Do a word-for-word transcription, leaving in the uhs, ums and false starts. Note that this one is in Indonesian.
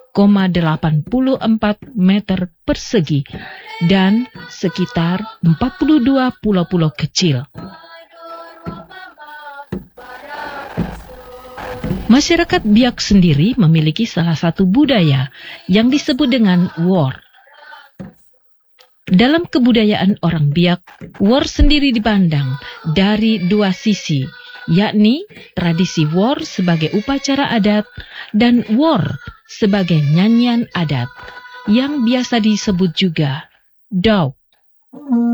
koma delapan puluh empat meter persegi dan sekitar empat puluh dua pulau-pulau kecil. Masyarakat Biak sendiri memiliki salah satu budaya yang disebut dengan wor. Dalam kebudayaan orang Biak, wor sendiri dipandang dari dua sisi, yakni tradisi wor sebagai upacara adat dan wor sebagai nyanyian adat, yang biasa disebut juga dauk.